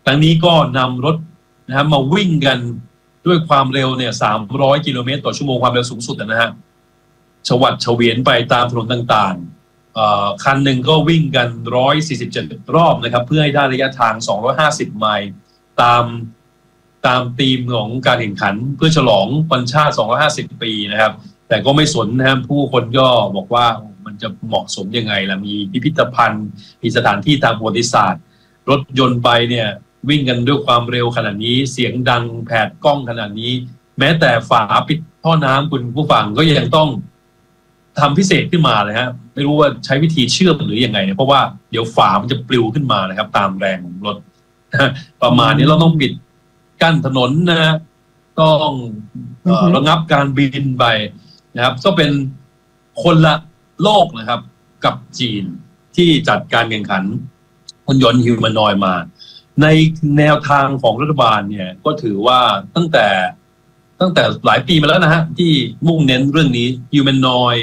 ทั้งนี้ก็นำรถนะครับมาวิ่งกันด้วยความเร็วเนี่ย300 กิโลเมตรต่อชั่วโมงความเร็วสูงสุดนะฮะชวัดเฉวียนไปตามถนนต่างๆคันหนึ่งก็วิ่งกัน147 รอบนะครับเพื่อให้ได้ระยะทาง250 ไมล์ตามธีมของการแข่งขันเพื่อฉลองวันชาติ250 ปีนะครับแต่ก็ไม่สนนะครับผู้คนก็บอกว่ามันจะเหมาะสมยังไงล่ะมีพิพิธภัณฑ์มีสถานที่ทางประวัติศาสตร์รถยนต์ไปเนี่ยวิ่งกันด้วยความเร็วขนาดนี้เสียงดังแผดกล้องขนาดนี้แม้แต่ฝาปิดท่อน้ำคุณผู้ฟังก็ยังต้องทำพิเศษขึ้นมาเลยฮะไม่รู้ว่าใช้วิธีเชื่อมหรือยังไงเนี่ยเพราะว่าเดี๋ยวฝามันจะปลิวขึ้นมานะครับตามแรงของรถประมาณนี้เราต้องปิดกั้นถนนนะต้องระงับการบินไปนะครับก็เป็นคนละโลกนะครับกับจีนที่จัดการแข่งขันหุ่นยนต์ฮิวแมนอยด์มาในแนวทางของรัฐบาลเนี่ยก็ถือว่าตั้งแต่หลายปีมาแล้วนะฮะที่มุ่งเน้นเรื่องนี้ฮิวแมนอยด์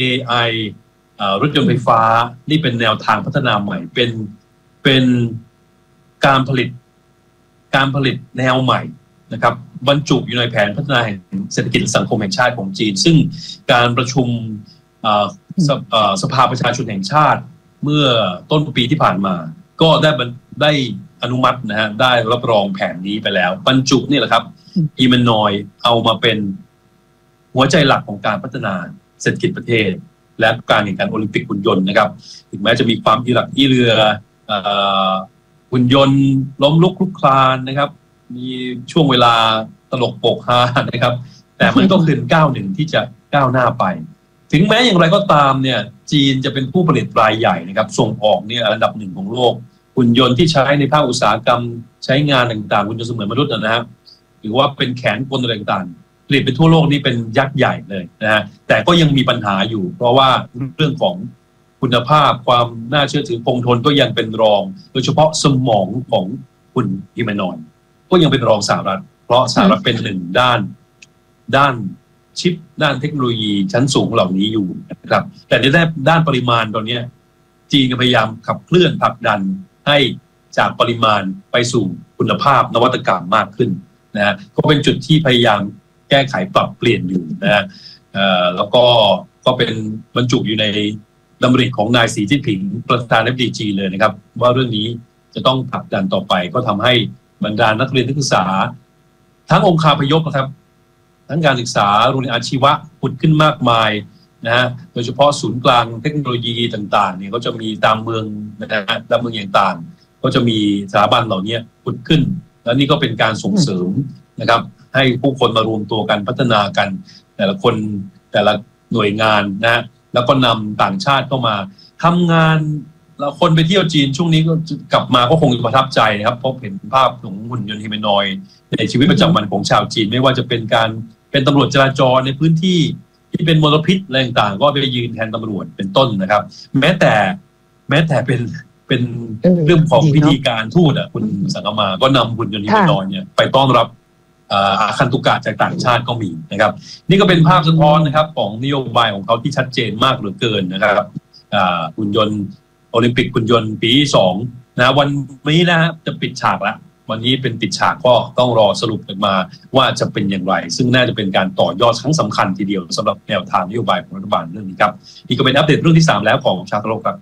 AI รถยนต์ไฟฟ้านี่เป็นแนวทางพัฒนาใหม่เป็นการผลิตแนวใหม่นะครับบรรจุอยู่ในแผนพัฒนาแห่งเศรษฐกิจและสังคมแห่งชาติของจีนซึ่งการประชุมสภาประชาชนแห่งชาติเมื่อต้นปีที่ผ่านมาก็ได้อนุมัตินะฮะได้รับรองแผนนี้ไปแล้วบรรจุนี่แหละครับฮิวแมนอยด์เอามาเป็นหัวใจหลักของการพัฒนาเศรษฐกิจประเทศและการแข่งขันโอลิมปิกหุ่นยนต์นะครับถึงแม้จะมีความอีหลักอีเรือหุ่นยนต์ล้มลุกคลุกคลานนะครับมีช่วงเวลาตลกโปกฮานะครับแต่มันก็คือก้าวหนึ่งที่จะก้าวหน้าไปถึงแม้อย่างไรก็ตามเนี่ยจีนจะเป็นผู้ผลิตรายใหญ่นะครับส่งออกเนี่ยอันดับ 1ของโลกหุ่นยนต์ที่ใช้ในภาคอุตสาหกรรมใช้งานต่างๆหุ่นยนต์เสมือนมนุษย์นะครับหรือว่าเป็นแขนกลอะไรต่างๆผลิตไปทั่วโลกนี่เป็นยักษ์ใหญ่เลยนะฮะแต่ก็ยังมีปัญหาอยู่เพราะว่าเรื่องของคุณภาพความน่าเชื่อถือคงทนก็ยังเป็นรองโดยเฉพาะสมองของหุ่นฮิวแมนอยด์ก็ยังเป็นรองสหรัฐเพราะสหรัฐเป็นหนึ่งด้านชิปด้านเทคโนโลยีชั้นสูงเหล่านี้อยู่นะครับแต่ในด้านปริมาณตอนนี้จีนพยายามขับเคลื่อนผลักดันให้จากปริมาณไปสู่คุณภาพนวัตกรรมมากขึ้นนะฮะก็เป็นจุดที่พยายามแก้ไขปรับเปลี่ยนอยู่นะฮะแล้วก็เป็นบรรจุอยู่ในดำริของนายสีจิ้นผิงประธานาธิบดีจีนเลยนะครับว่าเรื่องนี้จะต้องผลักดันต่อไปก็ทำให้บรรดานักเรียนนักศึกษาทั้งองค์คาพยพนะครับทั้งการศึกษาโรงเรียนอาชีวะผุดขึ้นมากมายนะฮะโดยเฉพาะศูนย์กลางเทคโนโลยีต่างๆเนี่ยก็จะมีตามเมืองนะฮะตามเมืองต่างๆก็จะมีสถาบันเหล่านี้ผุดขึ้นแล้วนี่ก็เป็นการส่งเสริมนะครับให้ผู้คนมารวมตัวกันพัฒนากันแต่ละคนแต่ละหน่วยงานนะแล้วก็นำต่างชาติเข้ามาทำงานแล้วคนไปเที่ยวจีนช่วงนี้ก็กลับมาก็คงประทับใจนะครับพบเห็นภาพของหุ่นยนต์ฮิวแมนอยด์ในชีวิตประจำวันของชาวจีนไม่ว่าจะเป็นการเป็นตำรวจจราจรในพื้นที่ที่เป็นมลพิษอะไรต่างๆก็ไปยืนแทนตำรวจเป็นต้นนะครับแม้แต่เป็นเรื่องของพิธีการทูตคุณสังกมาก็นำหุ่นยนต์ฮิวแมนอยด์เนี่ยไปต้อนรับอาคันตุกะจากต่างชาติก็มีนะครับนี่ก็เป็นภาพสะท้อนนะครับของนโยบายของเขาที่ชัดเจนมากเหลือเกินนะครับหุ่นยนต์โอลิมปิกหุ่นยนต์ปีที่2นะวันนี้นะฮะจะปิดฉากแล้ววันนี้เป็นปิดฉากก็ต้องรอสรุปกันมาว่าจะเป็นอย่างไรซึ่งน่าจะเป็นการต่อยอดครั้งสำคัญทีเดียวสำหรับแนวทางนโยบายของรัฐบาลเรื่องนี้ครับนี่ก็เป็นอัปเดตเรื่องที่3แล้วของชาติโลกครับ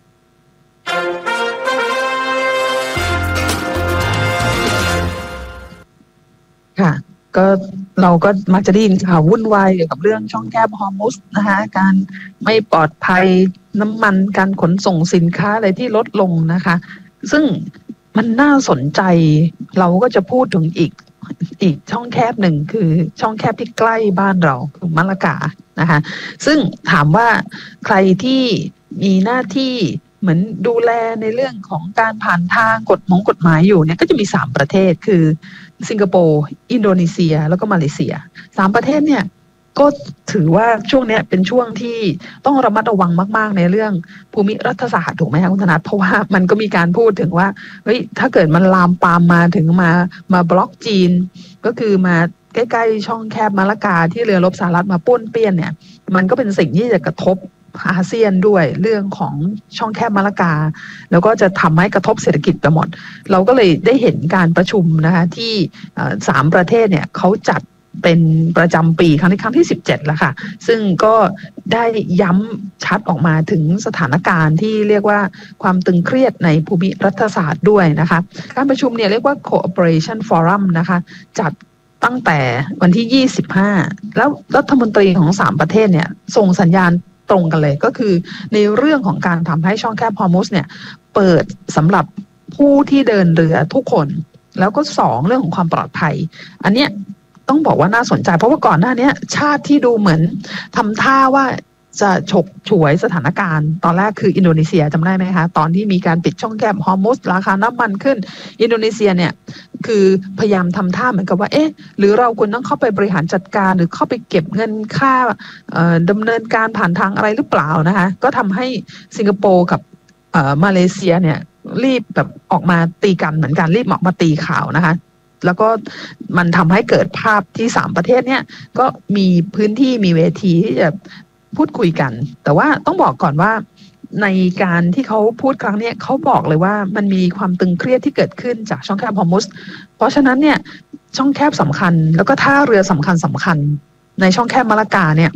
ค่ะก็เราก็มักจะได้ยินข่าววุ่นวายเกี่ยวกับเรื่องช่องแคบฮอร์มุสนะคะการไม่ปลอดภัยน้ำมันการขนส่งสินค้าอะไรที่ลดลงนะคะซึ่งมันน่าสนใจเราก็จะพูดถึงอีกช่องแคบหนึ่งคือช่องแคบที่ใกล้บ้านเราคือมะละกานะคะซึ่งถามว่าใครที่มีหน้าที่เหมือนดูแลในเรื่องของการผ่านทางกฎหมายอยู่เนี่ยก็จะมี3ประเทศคือสิงคโปร์อินโดนีเซียแล้วก็มาเลเซีย3ประเทศเนี่ยก็ถือว่าช่วงนี้เป็นช่วงที่ต้องระมัดระวังมากๆในเรื่องภูมิรัฐศาสตร์ถูกไหมคะคุณธนัทเพราะว่ามันก็มีการพูดถึงว่าเฮ้ยถ้าเกิดมันลามปามมาถึงมาบล็อกจีนก็คือมาใกล้ๆช่องแคบมะละกาที่เรือรบสหรัฐมาป้วนเปี้ยนเนี่ยมันก็เป็นสิ่งที่จะกระทบอาเซียนด้วยเรื่องของช่องแคบมะละกาแล้วก็จะทำให้กระทบเศรษฐกิจไปหมดเราก็เลยได้เห็นการประชุมนะคะที่3ประเทศเนี่ยเขาจัดเป็นประจำปีครั้งที่17แล้วค่ะซึ่งก็ได้ย้ำชัดออกมาถึงสถานการณ์ที่เรียกว่าความตึงเครียดในภูมิรัฐศาสตร์ด้วยนะคะการประชุมเนี่ยเรียกว่า Cooperation Forum นะคะจัดตั้งแต่วันที่25แล้วรัฐมนตรีของ3ประเทศเนี่ยส่งสัญญาณตรงกันเลยก็คือในเรื่องของการทำให้ช่องแคบฮอร์มุสเนี่ยเปิดสำหรับผู้ที่เดินเรือทุกคนแล้วก็2เรื่องของความปลอดภัยอันเนี้ยต้องบอกว่าน่าสนใจเพราะว่าก่อนหน้านี้ชาติที่ดูเหมือนทำท่าว่าจะฉกฉวยสถานการณ์ตอนแรกคืออินโดนีเซียจำได้ไหมคะตอนที่มีการปิดช่องแคบฮอร์มุสราคาน้ำมันขึ้นอินโดนีเซียเนี่ยคือพยายามทำท่าเหมือนกับว่าเอ๊ะหรือเราควรต้องเข้าไปบริหารจัดการหรือเข้าไปเก็บเงินค่าดำเนินการผ่านทางอะไรหรือเปล่านะคะก็ทำให้สิงคโปร์กับมาเลเซียเนี่ยรีบแบบออกมาตีกันเหมือนกันรีบออกมาตีข่าวนะคะแล้วก็มันทำให้เกิดภาพที่3ประเทศเนี่ยก็มีพื้นที่มีเวทีที่จะพูดคุยกันแต่ว่าต้องบอกก่อนว่าในการที่เขาพูดครั้งนี้เขาบอกเลยว่ามันมีความตึงเครียดที่เกิดขึ้นจากช่องแคบฮอร์มุสเพราะฉะนั้นเนี่ยช่องแคบสำคัญแล้วก็ท่าเรือสำคัญในช่องแคบมะละกาเนี่ย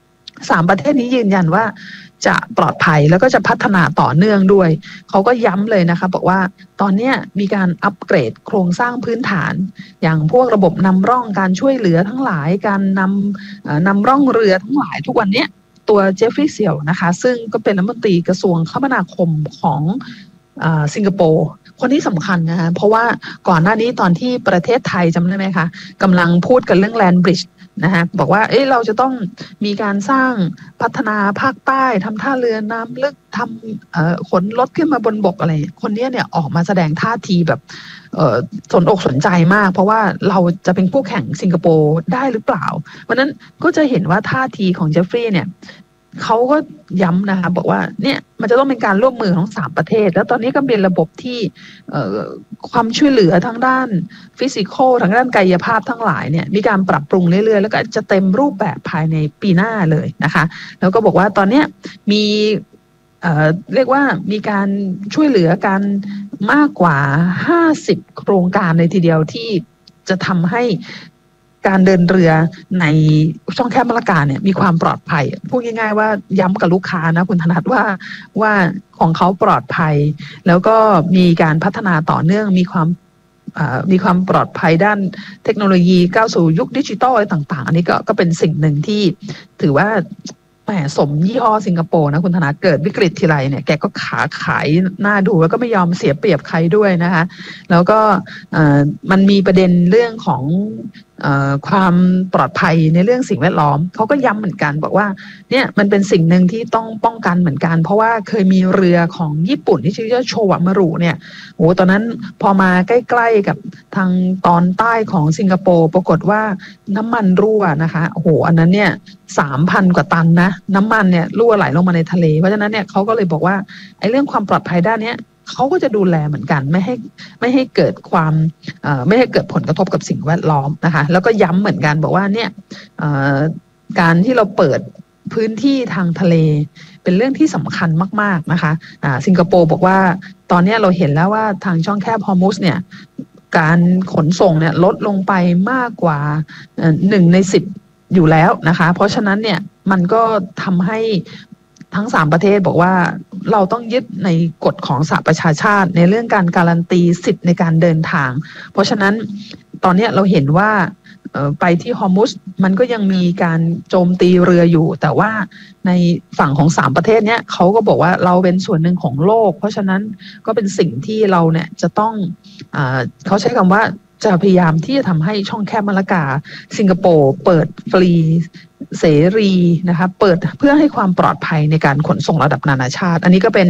3ประเทศนี้ยืนยันว่าจะปลอดภัยแล้วก็จะพัฒนาต่อเนื่องด้วยเขาก็ย้ำเลยนะคะบอกว่าตอนนี้มีการอัปเกรดโครงสร้างพื้นฐานอย่างพวกระบบนำร่องการช่วยเหลือทั้งหลายการนำร่องเรือทั้งหลายทุกวันนี้ตัวเจฟฟรีย์เซียวนะคะซึ่งก็เป็นรัฐมนตรีกระทรวงคมนาคมของสิงคโปร์คนที่สำคัญนะคะเพราะว่าก่อนหน้านี้ตอนที่ประเทศไทยจำได้ไหมคะกำลังพูดกันเรื่องแลนด์บริดจ์นะคะบอกว่าเราจะต้องมีการสร้างพัฒนาภาคใต้ทำท่าเรือน้ำลึกทำขนรถขึ้นมาบนบกอะไรคนนี้เนี่ยออกมาแสดงท่าทีแบบสนอกสนใจมากเพราะว่าเราจะเป็นคู่แข่งสิงคโปร์ได้หรือเปล่าเพราะนั้นก็จะเห็นว่าท่าทีของเจฟฟรีย์เนี่ยเขาก็ย้ำนะคะบอกว่าเนี่ยมันจะต้องเป็นการร่วมมือของ3ประเทศแล้วตอนนี้ก็เป็นระบบที่ความช่วยเหลือทางด้านฟิสิกอลทางด้านกายภาพทั้งหลายเนี่ยมีการปรับปรุงเรื่อยๆแล้วก็จะเต็มรูปแบบภายในปีหน้าเลยนะคะแล้วก็บอกว่าตอนนี้มีเรียกว่ามีการช่วยเหลือกันมากกว่า50โครงการเลยทีเดียวที่จะทำให้การเดินเรือในช่องแคบมะละกาเนี่ยมีความปลอดภัยพูดง่ายๆว่าย้ำกับลูกค้านะคุณธนัทว่าของเขาปลอดภัยแล้วก็มีการพัฒนาต่อเนื่องมีความปลอดภัยด้านเทคโนโลยีก้าวสู่ยุคดิจิทัลอะไรต่างๆอันนี้ก็เป็นสิ่งหนึ่งที่ถือว่าแหมสมยี่ห้อสิงคโปร์นะคุณธนาเกิดวิกฤตทีไรเนี่ยแกก็ขายหน้าดูแล้วก็ไม่ยอมเสียเปรียบใครด้วยนะคะแล้วก็มันมีประเด็นเรื่องของความปลอดภัยในเรื่องสิ่งแวดล้อมเขาก็ย้ำเหมือนกันบอกว่าเนี่ยมันเป็นสิ่งหนึ่งที่ต้องป้องกันเหมือนกันเพราะว่าเคยมีเรือของญี่ปุ่นที่ชื่อว่าโชวะมารุเนี่ยโอ้ตอนนั้นพอมาใกล้ๆกับทางตอนใต้ของสิงคโปร์ปรากฏว่าน้ำมันรั่วนะคะโอ้โหอันนั้นเนี่ย3,000 กว่าตันนะน้ำมันเนี่ยรั่วไหลลงมาในทะเลเพราะฉะนั้นเนี่ยเขาก็เลยบอกว่าไอ้เรื่องความปลอดภัยด้านนี้เขาก็จะดูแลเหมือนกันไม่ให้เกิดความไม่ให้เกิดผลกระทบกับสิ่งแวดล้อมนะคะแล้วก็ย้ำเหมือนกันบอกว่าเนี่ยการที่เราเปิดพื้นที่ทางทะเลเป็นเรื่องที่สำคัญมากๆนะคะสิงคโปร์บอกว่าตอนนี้เราเห็นแล้วว่าทางช่องแคบฮอร์มุสเนี่ยการขนส่งเนี่ยลดลงไปมากกว่า1 ใน 10อยู่แล้วนะคะเพราะฉะนั้นเนี่ยมันก็ทำให้ทั้ง3ประเทศบอกว่าเราต้องยึดในกฎของสหประชาชาติในเรื่องการการันตีสิทธิ์ในการเดินทางเพราะฉะนั้นตอนนี้เราเห็นว่าไปที่ฮอร์มุสมันก็ยังมีการโจมตีเรืออยู่แต่ว่าในฝั่งของ3ประเทศเนี้ยเขาก็บอกว่าเราเป็นส่วนหนึ่งของโลกเพราะฉะนั้นก็เป็นสิ่งที่เราเนี่ยจะต้องเขาใช้คำว่าจะพยายามที่จะทำให้ช่องแคบมะละกาสิงคโปร์เปิดฟรีเสรีนะคะเปิดเพื่อให้ความปลอดภัยในการขนส่งระดับนานาชาติอันนี้ก็เป็น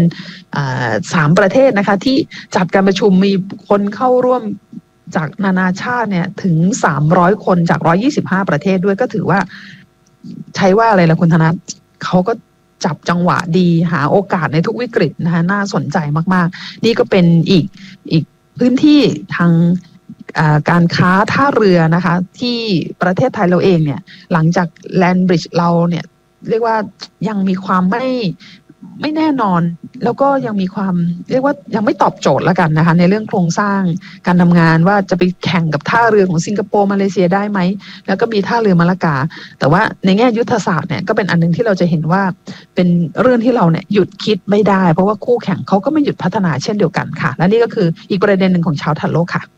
3ประเทศนะคะที่จัดการประชุมมีคนเข้าร่วมจากนานาชาติเนี่ยถึง300 คนจาก125ประเทศด้วยก็ถือว่าใช้ว่าอะไรล่ะคุณธนัทเขาก็จับจังหวะดีหาโอกาสในทุกวิกฤตนะคะน่าสนใจมากๆนี่ก็เป็นอีกพื้นที่ทางการค้าท่าเรือนะคะที่ประเทศไทยเราเองเนี่ยหลังจากแลนด์บริดจ์เราเนี่ยเรียกว่ายังมีความไม่แน่นอนแล้วก็ยังมีความเรียกว่ายังไม่ตอบโจทย์แล้วกันนะคะในเรื่องโครงสร้างการทำงานว่าจะไปแข่งกับท่าเรือของสิงคโปร์มาเลเซียได้ไหมแล้วก็มีท่าเรือมะละกาแต่ว่าในแง่ยุทธศาสตร์เนี่ยก็เป็นอันนึงที่เราจะเห็นว่าเป็นเรื่องที่เราเนี่ยหยุดคิดไม่ได้เพราะว่าคู่แข่งเขาก็ไม่หยุดพัฒนาเช่นเดียวกันค่ะและนี่ก็คืออีกประเด็นหนึ่งของชาวทันโลกค่ะ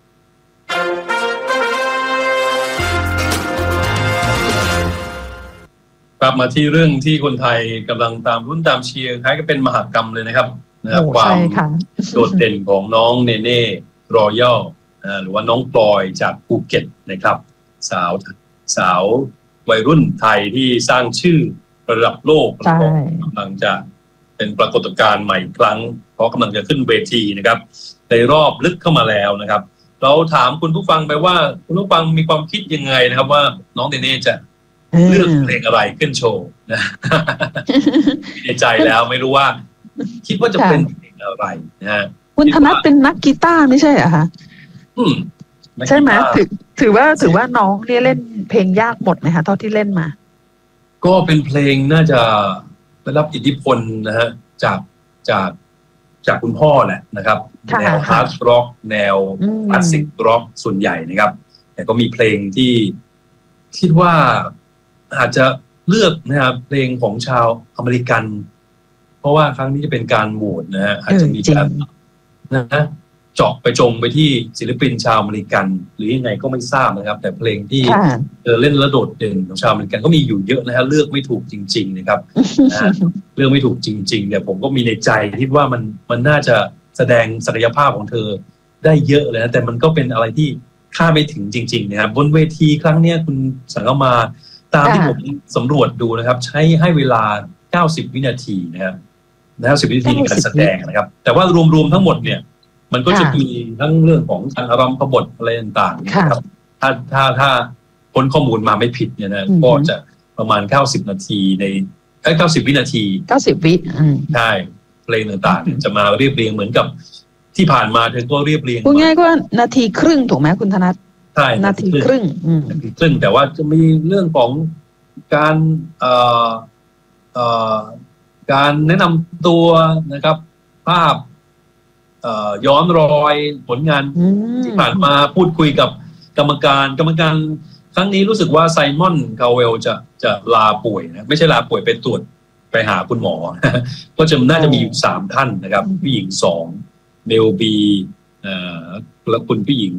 กลับมาที่เรื่องที่คนไทยกำลังตามรุ่นตามเชียร์คล้ายก็เป็นมหากรรมเลยนะครับความโดดเด่นของน้องเนเน่รอยัลหรือว่าน้องพลอยจากภูเก็ตนะครับสาววัยรุ่นไทยที่สร้างชื่อระดับโลกแล้วก็กำลังจะเป็นปรากฏการณ์ใหม่ครั้งเพราะกำลังจะขึ้นเวทีนะครับในรอบลึกเข้ามาแล้วนะครับเราถามคุณผู้ฟังไปว่าคุณผู้ฟังมีความคิดยังไงนะครับว่าน้องเนเน่จะเลือกเพลงอะไรขึ้นโชว์นะในใจแล้วไม่รู้ว่าคิดว่าจะเป็นเพลงอะไรนะฮะคุณธนัทเป็นนักกีตาร์ไม่ใช่เหรอคะใช่ไหมถือว่าน้องเนี่ยเล่นเพลงยากหมดไหมคะเท่าที่เล่นมาก็เป็นเพลงน่าจะได้รับอิทธิพลนะฮะจากคุณพ่อแหละนะครับแนวฮาร์ดร็อกแนวคลาสสิกร็อกส่วนใหญ่นะครับแต่ก็มีเพลงที่คิดว่าอาจจะเลือกนะครับเพลงของชาวอเมริกันเพราะว่าครั้งนี้จะเป็นการโหวตนะฮะอาจจะมีการนะเจาะไปจงไปที่ศิลปินชาวอเมริกันหรือยังไงก็ไม่ทราบนะครับแต่เพลงที่เล่นและโดดเด่นของชาวอเมริกันก็มีอยู่เยอะนะฮะเลือกไม่ถูกจริงๆนะครับเลือกไม่ถูกจริงๆแต่ผมก็มีในใจคิดว่ามันน่าจะแสดงศักยภาพของเธอได้เยอะเลยนะแต่มันก็เป็นอะไรที่คาดไม่ถึงจริงๆนะครับบนเวทีครั้งนี้คุณสังกมาตามที่ผมสำรวจดูนะครับให้เวลา90วินาทีนะครับ90วินาทีในการแสดงนะครับแต่ว่ารวมๆทั้งหมดเนี่ยมันก็จะมีทั้งเรื่องของการอารัมพบทอะไรต่างๆนะครับถ้าพ้นข้อมูลมาไม่ผิดเนี่ยนะก็จะประมาณ90นาทีใน90วินาที 90วิใช่เพลงต่างๆจะมาเรียบเรียงเหมือนกับที่ผ่านมาเธอก็เรียบเรียงพูดง่ายๆว่านาทีครึ่งถูกไหมคุณธนัทใช่นาทีครึ่งแต่ว่าจะมีเรื่องของการการแนะนำตัวนะครับภาพย้อนรอยผลงานที่ผ่านมาพูดคุยกับกรรมการครั้งนี้รู้สึกว่าไซมอนคาเวลจะลาป่วยนะไม่ใช่ลาป่วยไปตรวจไปหาคุณหมอก็จะน่าจะมีอยู่3ท่านนะครับผู้หญิง2เมลบีแล้วคุณผู้หญิง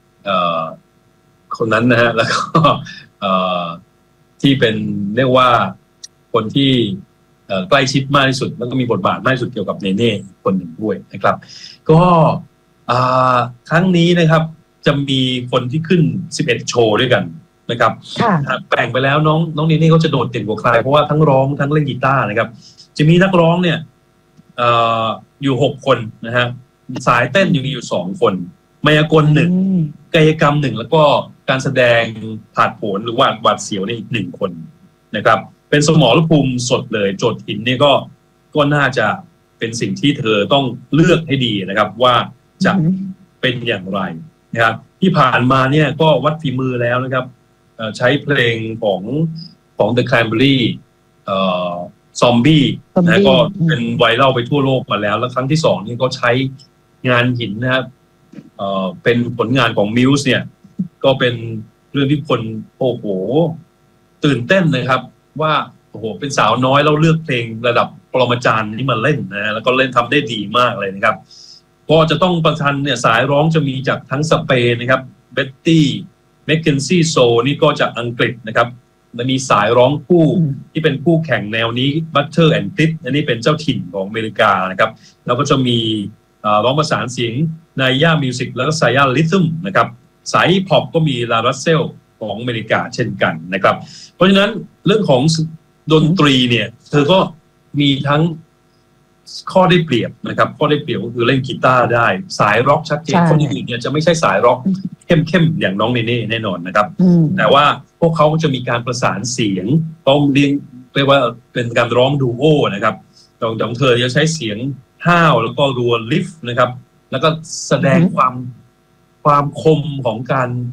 คนนั้นนะฮะแล้วก็ที่เป็นเรียกว่าคนที่ใกล้ชิดมากที่สุดแล้วก็มีบทบาทมากที่สุดเกี่ยวกับเนเน่คนหนึ่งด้วยนะครับก็ครั้งนี้นะครับจะมีคนที่ขึ้น11โชว์ด้วยกันนะครับแบ่งไปแล้วน้องเนเน่เขาจะโดดเด่นกว่าใครเพราะว่าทั้งร้องทั้งเล่นกีตาร์นะครับจะมีนักร้องเนี่ยอยู่6คนนะฮะสายเต้นยังมีอยู่2คนมายากล1กายกรรม1แล้วก็การแสดงผาดโผนหรือว่าหวาดเสียวในอีก1คนนะครับเป็นสมรภูมิสดเลยโจทย์หินนี่ก็น่าจะเป็นสิ่งที่เธอต้องเลือกให้ดีนะครับว่าจะเป็นอย่างไรนะครับที่ผ่านมาเนี่ยก็วัดฝีมือแล้วนะครับใช้เพลงของ The Cranberry ซอมบี้นะก็เป็นไวรัลไปทั่วโลกมาแล้วครั้งที่2นี่ก็ใช้งานหินนะครับเป็นผลงานของมิวส์เนี่ยก็เป็นเรื่องที่คนโอ้โหตื่นเต้นนะครับว่าโอ้โหเป็นสาวน้อยแล้วเลือกเพลงระดับปรมาจารย์นี้มาเล่นนะแล้วก็เล่นทำได้ดีมากเลยนะครับก็จะต้องประชันเนี่ยสายร้องจะมีจากทั้งสเปนนะครับเบ็ตตี้แมคเคนซี่โซนี่ก็จากอังกฤษนะครับและมีสายร้องคู่ที่เป็นคู่แข่งแนวนี้บัตเตอร์แอนด์ติสอันนี้เป็นเจ้าถิ่นของอเมริกานะครับแล้วก็จะมีร้องประสานเสียงนายย่ามิวสิกแล้วก็ไซย่าลิทึมนะครับสายฮิปฮอปก็มีลารัสเซลของอเมริกาเช่นกันนะครับเพราะฉะนั้นเรื่องของดนตรีเนี่ยเธอก็มีทั้งข้อได้เปรียบนะครับข้อได้เปรียบก็คือเล่นกีตาร์ได้สายร็อกชัดเจนคนอื่นเนี่ยจะไม่ใช่สายร็อกเข้มๆอย่างน้องเนเน่แน่นอนนะครับแต่ว่าพวกเขาจะมีการประสานเสียงต้องเรียกว่าเป็นการร้องดูโอนะครับของเธอจะใช้เสียงห้าวแล้วก็รัวลิฟต์นะครับแล้วก็แสดงความคมของการ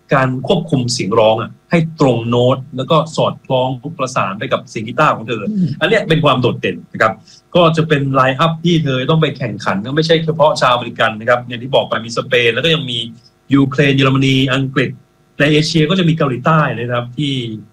การควบคุมเสียงร้องอ่ะให้ตรงโน้ตแล้วก็สอดคล้องประสานไปกับเสียงกีตาร์ของเธออันเนี้ยเป็นความโดดเด่นนะครับก็จะเป็นไลน์อัพที่เธอต้องไปแข่งขันก็ไม่ใช่เฉพาะชาวอเมริกันนะครับอย่างที่บอกไปมีสเปนแล้วก็ยังมียูเครนเยอรมนีอังกฤษในเอเชียก็จะมีเกาหลีใต้นะครับที่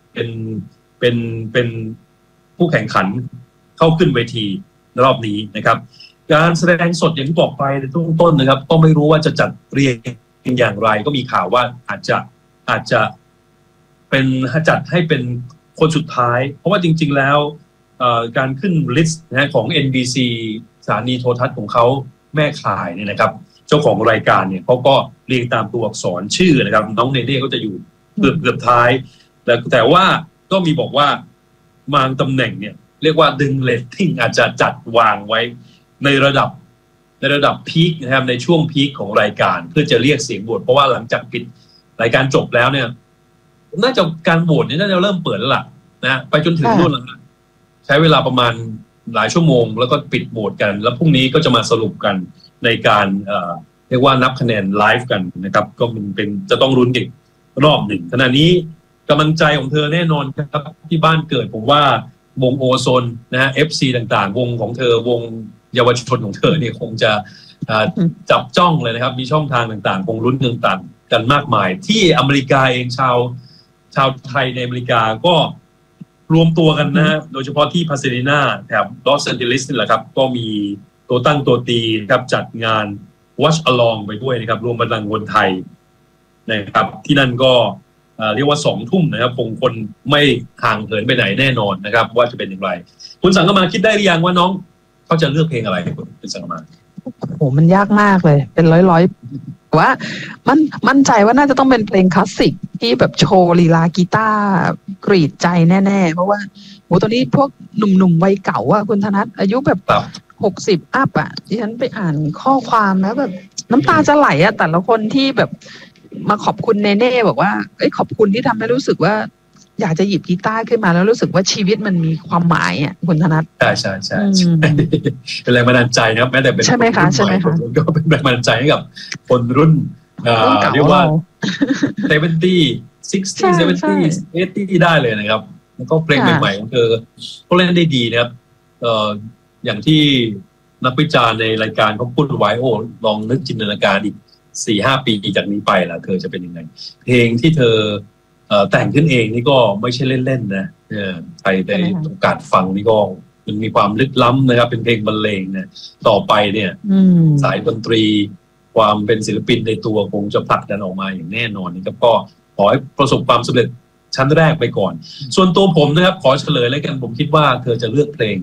เป็นผู้แข่งขันเข้าขึ้นเวทีรอบนี้นะครับการแสดงสดอย่างที่บอกไปในต้นนะครับก็ไม่รู้ว่าจะจัดเรียงอย่างไรก็มีข่าวว่าอาจจะเป็นจัดให้เป็นคนสุดท้ายเพราะว่าจริงๆแล้วการขึ้นลิสต์นะของ NBC สถานีโทรทัศน์ของเขาแม่ข่ายเนี่ยนะครับเจ้าของรายการเนี่ยเขาก็เรียงตามตัวอักษรชื่อนะครับน้องเนเน่ก็จะอยู่เกือบท้ายแต่ว่าก็มีบอกว่าบางตำแหน่งเนี่ยเรียกว่าดึงเรตติ้งอาจจะจัดวางไว้ในระดับพีคนะครับในช่วงพีคของรายการเพื่อจะเรียกเสียงโหวตเพราะว่าหลังจากปิดรายการจบแล้วเนี่ยน่าจะการโหวตเนี่ยน่าจะเริ่มเปิดแล้วล่ะนะไปจนถึงนู่นแล้วใช้เวลาประมาณหลายชั่วโมงแล้วก็ปิดโหวตกันแล้วพรุ่งนี้ก็จะมาสรุปกันในการเรียกว่านับคะแนนไลฟ์กันนะครับก็เป็นจะต้องลุ้นอีกรอบหนึ่งขณะนี้กำลังใจของเธอแน่นอนครับที่บ้านเกิดผมว่าวงโอโซนนะฮะ FC ต่างๆวงของเธอวงเยาวชนของเธอเนี่ยคงจะจับจ้องเลยนะครับมีช่องทางต่างๆคงลุ้นต่างๆกันมากมายที่อเมริกาเองชาวไทยในอเมริกาก็รวมตัวกันนะฮะโดยเฉพาะที่พาเซเดนาแถบลอสแอนเจลิสนี่แหละครับก็มีตัวตั้งตัวตีครับจัดงาน Watch Along ไปด้วยนะครับรวมพลังคนไทยนะครับที่นั่นก็เรียกว่า2 ทุ่มนะครับคงคนไม่ห่างเหินไปไหนแน่นอนนะครับว่าจะเป็นอย่างไรคุณสังกมาคิดได้หรือยังว่าน้องเขาจะเลือกเพลงอะไรให้คุณสังกมาโอ้มันยากมากเลยเป็นร้อยว่ามั่นใจว่าน่าจะต้องเป็นเพลงคลาสสิกที่แบบโชว์ลีลากีตาร์กรีดใจแน่ๆเพราะว่าโหตอนนี้พวกหนุ่มๆวัยเก่าอะคุณธนัทอายุแบบ60 อัพอะที่ฉันไปอ่านข้อความแล้วแบบน้ำตาจะไหลอะแต่ละคนที่แบบมาขอบคุณเนเน่บอกว่าขอบคุณที่ทำให้รู้สึกว่าอยากจะหยิบกีตาร์ขึ้นมาแล้วรู้สึกว่าชีวิตมันมีความหมายอ่ะคุณธนัทใช่เป็นแรงบันดาลใจนะครับแม้แต่เป็นใช่ไหมคะก็เป็นแรงบันดาลใจให้กับคนรุ่นเรียกว่า70 60 70 80ได้เลยนะครับแล้วก็เพลงใหม่ๆของเธอก็เล่นได้ดีนะครับอย่างที่นักวิจารณ์ในรายการเขาพูดไว้โอ้ลองนึกจินตนาการอีก 4-5 ปีจากนี้ไปล่ะเธอจะเป็นยังไงเพลงที่เธอแต่งขึ้นเองนี่ก็ไม่ใช่เล่นๆนะใครได้โอกาสฟังนี่ก็มันมีความลึกล้ำนะครับเป็นเพลงบรรเลงนะต่อไปเนี่ยสายดนตรีความเป็นศิลปินในตัวคงจะผลักดันออกมาอย่างแน่นอนนะครับก็ขอให้ประสบความสำเร็จชั้นแรกไปก่อนส่วนตัวผมนะครับขอเฉลยแล้วกันผมคิดว่าเธอจะเลือกเพลง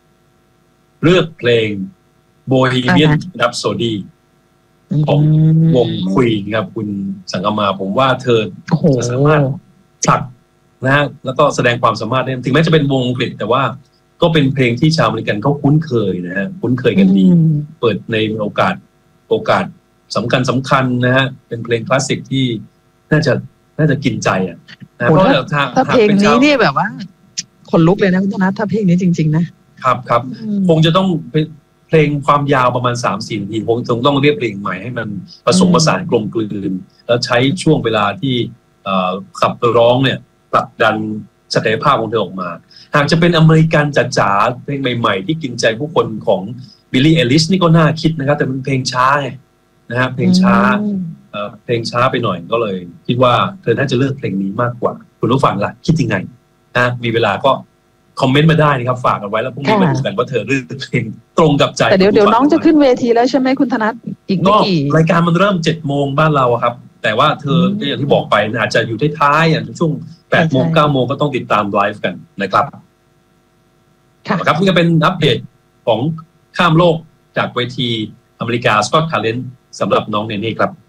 Bohemian Rhapsodyของวงควีนครับคุณสังกมาผมว่าเธอจะสามารถผลักนะฮะแล้วก็แสดงความสามารถได้ถึงแม้จะเป็นวงอังกฤษแต่ว่าก็เป็นเพลงที่ชาวอเมริกันเขาคุ้นเคยนะฮะคุ้นเคยกันดีเปิดในโอกาสสำคัญนะฮะเป็นเพลงคลาสสิกที่น่าจะกินใจอ่ะนะเพราะถ้าเพลงนี้นี่แบบว่าขนลุกเลยนะคุณธนัทถ้าเพลงนี้จริงๆครับคงจะต้องเพลงความยาวประมาณ 3-4 นาทีคงต้องเรียบเรียงใหม่ให้มันผสมผสานกลมกลืนแล้วใช้ช่วงเวลาที่ขับร้องเนี่ยผลักดันศักยภาพของเธอออกมาหากจะเป็นอเมริกันจ๋าๆเพลงใหม่ๆที่กินใจผู้คนของบิลลี่เอลิชนี่ก็น่าคิดนะครับแต่เป็นเพลงช้าไงนะฮะเพลงช้าไปหน่อยก็เลยคิดว่าเธอน่าจะเลือกเพลงนี้มากกว่าคุณผู้ฟังล่ะคิดยังไงนะมีเวลาก็คอมเมนต์มาได้นะครับฝากกันไว้แล้วพรุ่งนี้มาดูกันว่าเธอเลือกเพลงตรงกับใจแต่เดี๋ยวน้องจะขึ้นเวทีแล้วใช่ไหมคุณธนัทอีกไม่กี่รายการมันเริ่ม 7 โมงบ้านเราครับแต่ว่าเธออย่างที่บอกไปอาจจะอยู่ท้ายๆอย่างช่วง 8 โมง 9 โมงก็ต้องติดตามไลฟ์กันนะครับครับนี่ก็เป็นอัปเดตของข้ามโลกจากเวทีอเมริกา Scott Talent สำหรับน้องเนเน่ครับ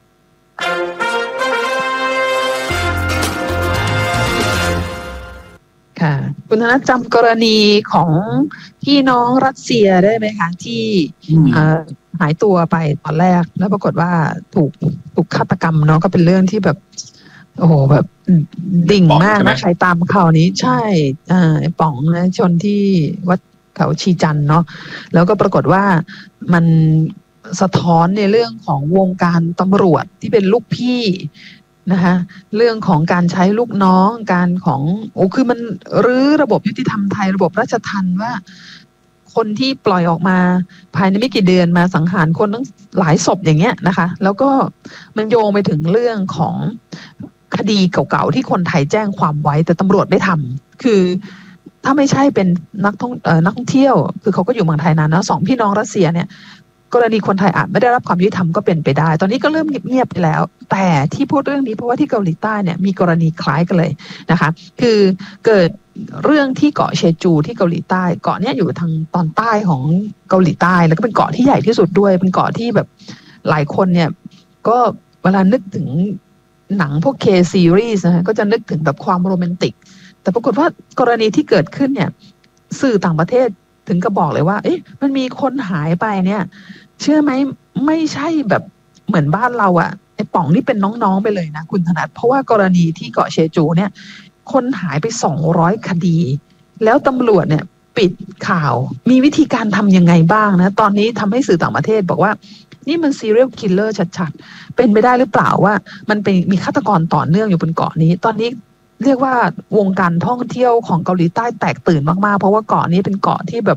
ค่ะคุณธนัทจำกรณีของพี่น้องรัสเซียได้ไหมคะที่หายตัวไปตอนแรกแล้วปรากฏว่าถูกฆาตกรรมเนาะก็เป็นเรื่องที่แบบโอ้โหแบบดิ่งมากนะใครตามข่าวนี้ใช่ป๋องนะชนที่วัดเขาชีจันเนาะแล้วก็ปรากฏว่ามันสะท้อนในเรื่องของวงการตำรวจที่เป็นลูกพี่นะคะเรื่องของการใช้ลูกน้องการของคือมันรื้อระบบยุติธรรมไทยระบบราชทัณฑ์ว่าคนที่ปล่อยออกมาภายในไม่กี่เดือนมาสังหารคนตั้งหลายศพอย่างเงี้ยนะคะแล้วก็มันโยงไปถึงเรื่องของคดีเก่าๆที่คนไทยแจ้งความไว้แต่ตำรวจไม่ทำคือถ้าไม่ใช่เป็นนักท่องเที่ยวคือเขาก็อยู่เมืองไทยนานนะสองพี่น้องรัสเซียเนี่ยกรณีคนไทยอาจไม่ได้รับความยุติธรรมก็เป็นไปได้ตอนนี้ก็เริ่มเงียบๆไปแล้วแต่ที่พูดเรื่องนี้เพราะว่าที่เกาหลีใต้เนี่ยมีกรณีคล้ายกันเลยนะคะคือเกิดเรื่องที่เกาะเชจูที่เกาหลีใต้เกาะเนี้ยอยู่ทางตอนใต้ของเกาหลีใต้แล้วก็เป็นเกาะที่ใหญ่ที่สุดด้วยเป็นเกาะที่แบบหลายคนเนี่ยก็เวลานึกถึงหนังพวก K series นะก็จะนึกถึงแบบความโรแมนติกแต่ปรากฏว่ากรณีที่เกิดขึ้นเนี่ยสื่อต่างประเทศถึงก็บอกเลยว่าเอ๊ะมันมีคนหายไปเนี่ยเชื่อไหมไม่ใช่แบบเหมือนบ้านเราอะไอ้ป๋องนี่เป็นน้องๆไปเลยนะคุณธนัทเพราะว่ากรณีที่เกาะเชจูเนี่ยคนหายไป200 คดีแล้วตำรวจเนี่ยปิดข่าวมีวิธีการทำยังไงบ้างนะตอนนี้ทำให้สื่อต่างประเทศบอกว่านี่มัน serial killer ชัดๆเป็นไปได้หรือเปล่าว่ามันเป็นมีฆาตกรต่อเนื่องอยู่บนเกาะนี้ตอนนี้เรียกว่าวงการท่องเที่ยวของเกาหลีใต้แตกตื่นมากๆเพราะว่าเกาะนี้เป็นเกาะที่แบบ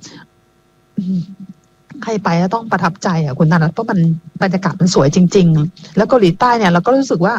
ใครไปต้องประทับใจอ่ะคุณธนัทเพราะมันบรรยากาศมันสวยจริงๆแล้วเกาหลีใต้เนี่ยเราก็รู้สึกว่า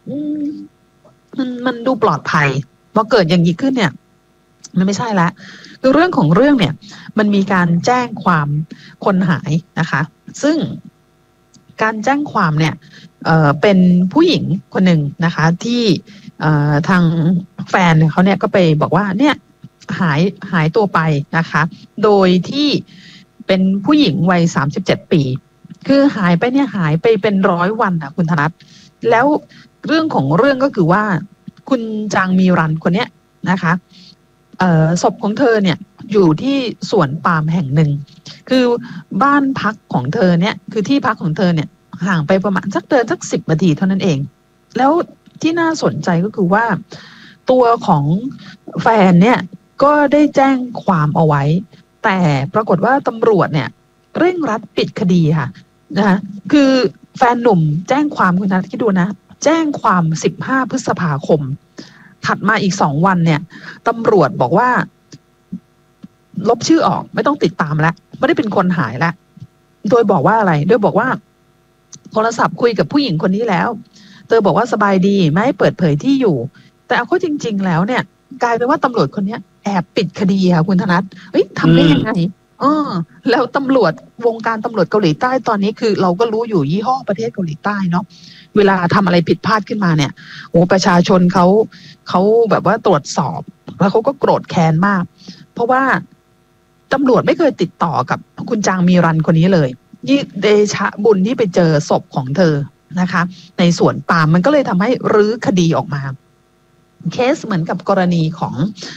มันดูปลอดภัยพอเกิดอย่างนี้ขึ้นเนี่ยมันไม่ใช่ละคือเรื่องของเรื่องเนี่ยมันมีการแจ้งความคนหายนะคะซึ่งการแจ้งความเนี่ยเป็นผู้หญิงคนหนึ่งนะคะที่ทางแฟนเขาเนี่ยก็ไปบอกว่าเนี่ยหายตัวไปนะคะโดยที่เป็นผู้หญิงวัย37 ปีคือหายไปเนี่ยหายไปเป็น100 วันนะคุณธนัทแล้วเรื่องของเรื่องก็คือว่าคุณจางมีรันคนเนี้ยนะคะศพของเธอเนี่ยอยู่ที่สวนปาล์มแห่งหนึ่งคือบ้านพักของเธอเนี่ยคือที่พักของเธอเนี่ยห่างไปประมาณสัก10 นาทีเท่านั้นเองแล้วที่น่าสนใจก็คือว่าตัวของแฟนเนี่ยก็ได้แจ้งความเอาไว้แต่ปรากฏว่าตำรวจเนี่ยเร่งรัดปิดคดีค่ะนะคะคือแฟนหนุ่มแจ้งความคุณนัทคิดดูนะแจ้งความ15 พฤษภาคมถัดมาอีก2 วันเนี่ยตำรวจบอกว่าลบชื่อออกไม่ต้องติดตามแล้วไม่ได้เป็นคนหายแล้วโดยบอกว่าอะไรโดยบอกว่าโทรศัพท์คุยกับผู้หญิงคนนี้แล้วเธอบอกว่าสบายดีไม่ให้เปิดเผยที่อยู่แต่เอาเข้าจริงๆแล้วเนี่ยกลายเป็นว่าตำรวจคนนี้แอบปิดคดีค่ะคุณธนัททำได้ยังไงแล้วตำรวจวงการตำรวจเกาหลีใต้ตอนนี้คือเราก็รู้อยู่ยี่ห้อประเทศเกาหลีใต้เนาะเวลาทำอะไรผิดพลาดขึ้นมาเนี่ยประชาชนเขาแบบว่าตรวจสอบแล้วเขาก็โกรธแค้นมากเพราะว่าตำรวจไม่เคยติดต่อกับคุณจางมีรันคนนี้เลยยิ่งเดชะบุญที่ไปเจอศพของเธอนะคะในสวนปาล์มมันก็เลยทำให้รื้อคดีออกมาเคสเหมือนกับกรณีของ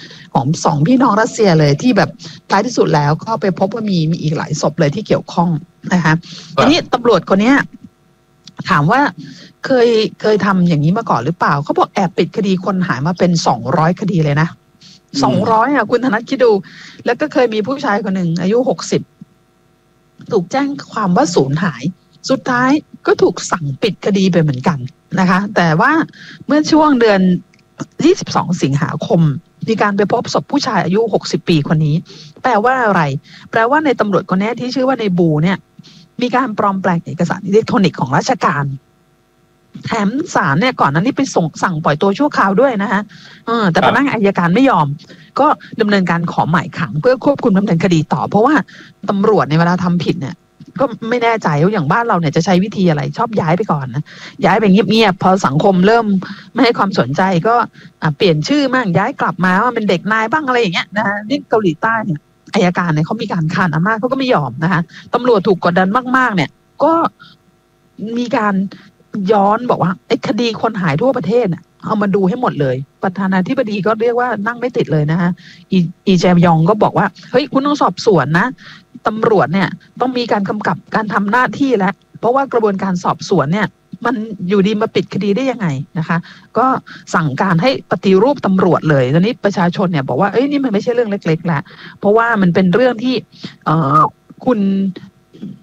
2 พี่น้องรัสเซียเลยที่แบบท้ายที่สุดแล้วก็ไปพบว่ามีอีกหลายศพเลยที่เกี่ยวข้องนะคะทีนี้ตำรวจคนนี้ถามว่าเคยทำอย่างนี้มาก่อนหรือเปล่าเขาบอกแอบปิดคดีคนหายมาเป็น200 คดีเลยนะ200อ่ะคุณธนัทคิดดูแล้วก็เคยมีผู้ชายคนหนึ่งอายุ60ถูกแจ้งความว่าสูญหายสุดท้ายก็ถูกสั่งปิดคดีไปเหมือนกันนะคะแต่ว่าเมื่อช่วงเดือน22 สิงหาคมมีการไปพบศพผู้ชายอายุ60 ปีคนนี้แปลว่าอะไรแปลว่าในตำรวจคนนี้ที่ชื่อว่าในบูเนี่ยมีการปลอมแปลงเอกสารอิเล็กทรอนิกส์ของราชการแถมศาลเนี่ยก่อนนั้นนี่ไปสั่งปล่อยตัวชั่วคราวด้วยนะคะแต่พนักงานอัยการไม่ยอมก็ดำเนินการขอหมายขังเพื่อควบคุมดำเนินคดีต่อเพราะว่าตำรวจในเวลาทำผิดเนี่ยก็ไม่แน่ใจว่าอย่างบ้านเราเนี่ยจะใช้วิธีอะไรชอบย้ายไปก่อนนะย้ายไปเงียบๆพอสังคมเริ่มไม่ให้ความสนใจก็เปลี่ยนชื่อมั่งย้ายกลับมาว่าเป็นเด็กนายบ้างอะไรอย่างเงี้ยนะคะนี่เกาหลีใต้เนี่ยอัยการเนี่ยเขามีการคานอำนาจเขาก็ไม่ยอมนะคะตำรวจถูกกดดันมากๆเนี่ยก็มีการย้อนบอกว่าไอ้คดีคนหายทั่วประเทศเนี่ยเอามาดูให้หมดเลยประธานาธิบดีก็เรียกว่านั่งไม่ติดเลยนะคะอีแจมยองก็บอกว่าเฮ้ยคุณต้องสอบสวนนะตำรวจเนี่ยต้องมีการกำกับการทำหน้าที่แล้วเพราะว่ากระบวนการสอบสวนเนี่ยมันอยู่ดีมาปิดคดีได้ยังไงนะคะก็สั่งการให้ปฏิรูปตำรวจเลยตอนนี้ประชาชนเนี่ยบอกว่าเอ้ยนี่มันไม่ใช่เรื่องเล็กๆแล้วเพราะว่ามันเป็นเรื่องที่คุณ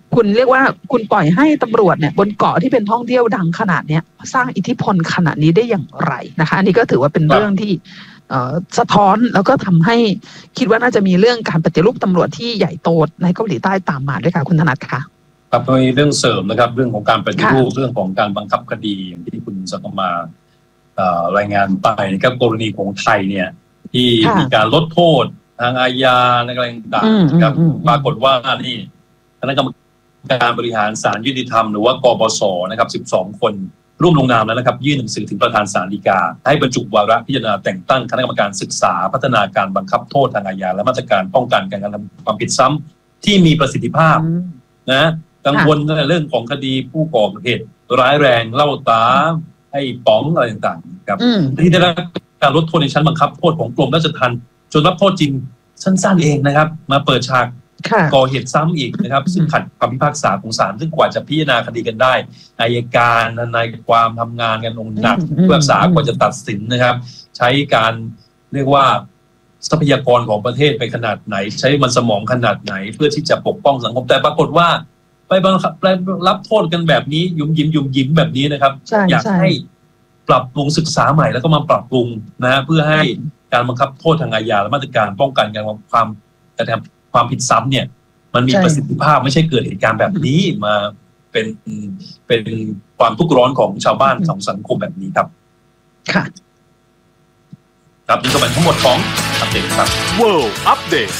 คุณเรียกว่าคุณปล่อยให้ตำรวจเนี่ยบนเกาะที่เป็นท่องเที่ยวดังขนาดเนี้ยสร้างอิทธิพลขนาดนี้ได้อย่างไรนะคะอันนี้ก็ถือว่าเป็นเรื่องที่สะท้อนแล้วก็ทำให้คิดว่าน่าจะมีเรื่องการปฏิรูปตำรวจที่ใหญ่โตในเกาหลีใต้ตามมาด้วยค่ะคุณธนัทค่ะครับโดยเรื่องเสริมนะครับเรื่องของการปฏิรูปเรื่องของการบังคับคดีอย่างที่คุณสักมารายงานไปนะครับกรณีของไทยเนี่ยที่มีการลดโทษทางอาญาอะไรต่างๆนะครับปรากฏว่านี่คณะกรรมการบริหารศาลยุติธรรมหรือว่ากบศนะครับ12 คนร่วมลงนามแล้วนะครับยื่นหนังสือถึงประธานศาลฎีกาให้บรรจุวาระพิจารณาแต่งตั้งคณะกรรมการศึกษาพัฒนาการบังคับโทษทางอาญาและมาตรการป้องกันการกระทำความผิดซ้ำที่มีประสิทธิภาพนะกังวลในเรื่องของคดีผู้ก่อเหตุร้ายแรงเล่าตาให้ป๋องอะไรต่างๆครับที่ได้รับการลดโทษในชั้นบังคับโทษของกรมราชทัณฑ์จนรับโทษจริงสั้นๆเองนะครับมาเปิดฉากก่อเหตุซ้ำอีกนะครับซึ่งขัดคำพิพากษาของศาลซึ่งกว่าจะพิจารณาคดีกันได้อัยการทนายความทำงานกันลงหนักพิพากษากว่าจะตัดสินนะครับใช้การเรียกว่าทรัพยากรของประเทศไปขนาดไหนใช้มันสมองขนาดไหนเพื่อที่จะปกป้องสังคมแต่ปรากฏว่าไปบังคับไปรับโทษกันแบบนี้ยุ่มยิ้มแบบนี้นะครับอยากให้ปรับปรุงศึกษาใหม่แล้วก็มาปรับปรุงนะเพื่อให้การบังคับโทษทางอาญาและมาตรการป้องกันการความกระทำความผิดซ้ำเนี่ยมันมีประสิทธิภาพไม่ใช่เกิดเหตุการณ์แบบนี้มาเป็นความทุกข์ร้อนของชาวบ้านของสังคมแบบนี้ครับค่ะครับนี่ก็เป็นทั้งหมดของอัปเดตครับ World Update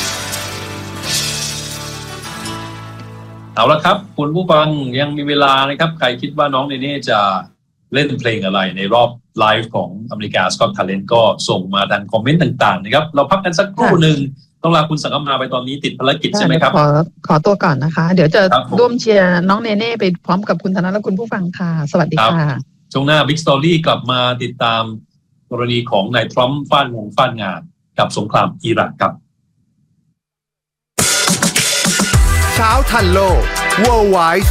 เอาละครับคุณผู้ฟังยังมีเวลานะครับใครคิดว่าน้องเนเน่จะเล่นเพลงอะไรในรอบไลฟ์ของอเมริกาสกอตทาเลนต์ก็ส่งมาทางคอมเมนต์ต่างๆนะครับเราพักกันสักครู่หนึ่งต้องลาคุณสังกมาไปตอนนี้ติดภารกิจใช่ไหมครับขอตัวก่อนนะคะเดี๋ยวจะร่วมเชียร์น้องเนเน่ไปพร้อมกับคุณธนาและคุณผู้ฟังค่ะสวัสดีค่ะช่วงหน้า Big Story กลับมาติดตามกรณีของนายทรัมป์ฟาดงงฟาดงานกับสงครามอิรักครับเช้าทันโลก Worldwide